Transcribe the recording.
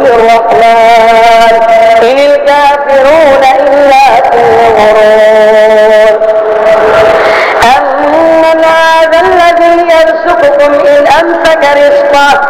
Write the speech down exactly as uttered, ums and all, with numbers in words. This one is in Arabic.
الرحمن إن الكافرون إلا في غرور. أمن هذا الذي يرزقكم إن أمسك رزقه